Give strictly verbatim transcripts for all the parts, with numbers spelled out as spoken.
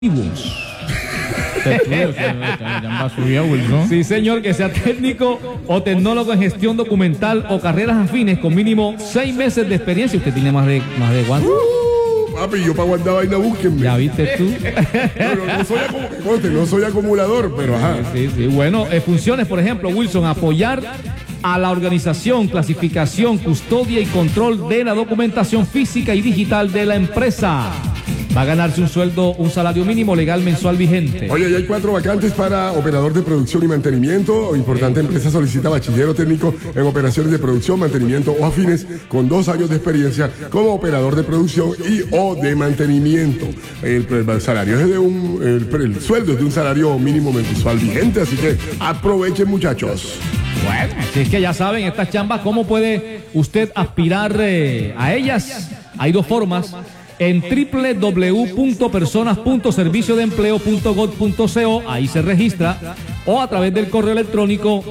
Sí, señor, que sea técnico o tecnólogo en gestión documental o carreras afines con mínimo seis meses de experiencia. Usted tiene más de más de cuánto. Uh, papi, yo para guardar vaina, búsquenme. Ya viste tú. Pero no soy, acu- no soy acumulador, pero ajá. Sí, sí. Bueno, eh, funciones, por ejemplo, Wilson, apoyar a la organización, clasificación, custodia y control de la documentación física y digital de la empresa. Va a ganarse un sueldo, un salario mínimo legal mensual vigente. Oye, ya hay cuatro vacantes para operador de producción y mantenimiento. Importante empresa solicita bachillero técnico en operaciones de producción, mantenimiento o afines con dos años de experiencia como operador de producción y o de mantenimiento. El, el salario es de un, el, el sueldo es de un salario mínimo mensual vigente, así que aprovechen, muchachos. Bueno, así es que ya saben, estas chambas, ¿cómo puede usted aspirar eh, a ellas? Hay dos formas. En doble u doble u doble u punto personas punto servicio de empleo punto gov punto co, ahí se registra, o a través del correo electrónico,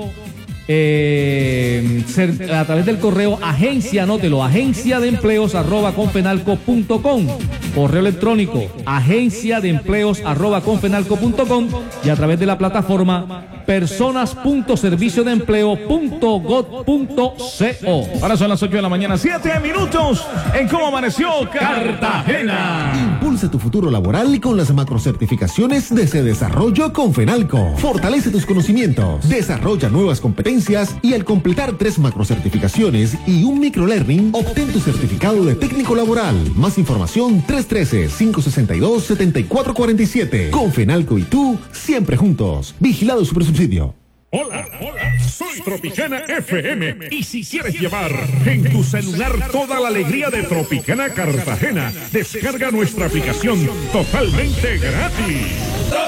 eh, ser, a través del correo agencia, anótelo, agencia de empleos arroba confenalco punto com, correo electrónico agencia de empleos arroba confenalco punto com, y a través de la plataforma personas punto servicio de empleo punto gov punto co. Ahora son las ocho de la mañana, siete minutos en Cómo Amaneció Cartagena. Impulsa tu futuro laboral con las macrocertificaciones de Se Desarrollo con Fenalco. Fortalece tus conocimientos, desarrolla nuevas competencias y al completar tres macrocertificaciones y un microlearning, obtén tu certificado de técnico laboral. Más información tres uno tres, cinco seis dos, siete cuatro cuatro siete. Con Fenalco y tú, siempre juntos. Vigilado Supersubsidio. Hola, hola, soy Tropicana F M y si quieres llevar en tu celular toda la alegría de Tropicana Cartagena, descarga nuestra aplicación totalmente gratis.